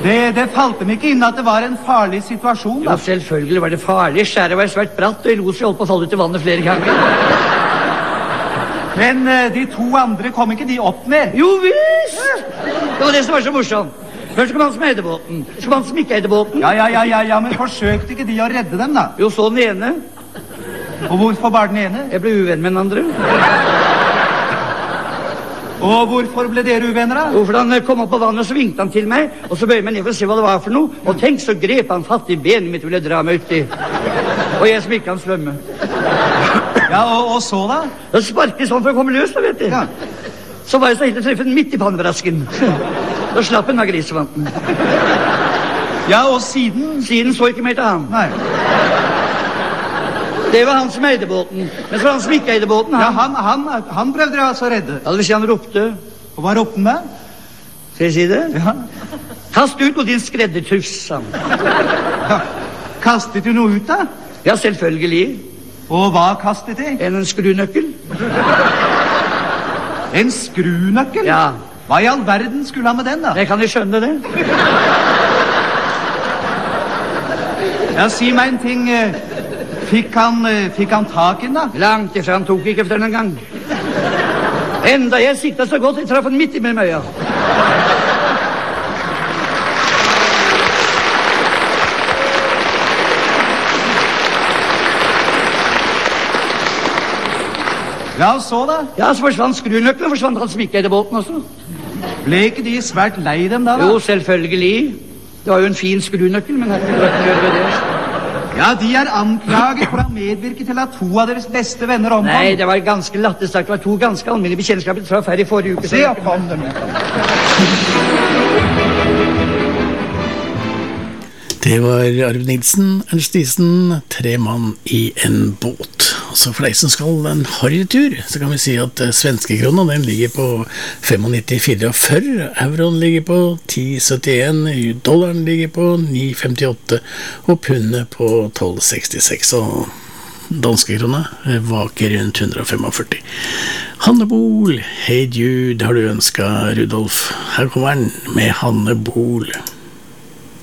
Det falt dem ikke inn at det var en farlig situasjon, da. Ja, selvfølgelig var det farlig. Skjæret var svært bratt, og Elos holdt på å falle ut i vannet flere ganger. Men de to andre kom ikke de opp med? Jo visst! Det var det som var så morsomt. Først kom han som eide båten, så kom han som ikke eide båten. Ja, men forsøkte ikke de å redde dem, da? Jo, så den ene. Og hvorfor bare den ene? Jeg ble uvenn med den andre. Og hvorfor ble dere uvenner, da? Jo, for han kom opp på vannet, og så vinkte han til meg, og så bøyde jeg meg ned for å se hva det var for noe, og tenk, så grep han fatt i benet mitt og ville dra meg uti. Og jeg som ikke kan svømme. Ja, og så da? Da sparket sånn for å komme løs, da, vet du. Ja. Så var jeg så helt å treffe den midt i pannebrasken. Da slapp den av grisevanten. Ja, og siden? Siden så ikke mer til han. Nei. Det var han som eide båten. Men så var han som ikke eide båten, han. Ja, han prøvde dere altså å redde. Ja, det vil si han ropte. Og hva ropte han med? Skal jeg si det? Ja. Kast ut noe din skreddertuss, sa han. Ja. Kastet du noe ut, da? Ja, selvfølgelig. Og hva kastet de? En skrunøkkel. En skrunøkkel? Ja. Hva i all verden skulle han med den, da? Jeg kan jo skjønne det. Ja, si meg en ting. Fikk han tak i den, da? Langt ifra, han tok ikke efter den en gang. Enda jeg siktet så godt, jeg traff han midt i med møya. Ja, og så da? Ja, så forsvant skrunøkkelen, og forsvant han som ikke eide båten også. Ble ikke de svært lei dem da? Jo, selvfølgelig. Det var jo en fin skrunøkkel, men her kunne du gjøre ved det. Ja, de er anklaget for å medvirke til at to av deres beste venner omkom. Nei, det var ganske latterstakt. Det var to ganske alminnelige bekjentskaper traff her i forrige uke. Se opp om dem. Det var Arve Nilsen, Ernst Diesen, 3 mann i en båt. Så for deg som skal en harrytur, så kan vi si at svenskekrona den ligger på 95,44, euroen ligger på 10,71, dollaren ligger på 9,58 og pundet på 12,66, og danskekrona vaker rundt 145. Hanne Bol, Hey Jude har du ønsket, Rudolf. Her kommer han med Hanne Bol.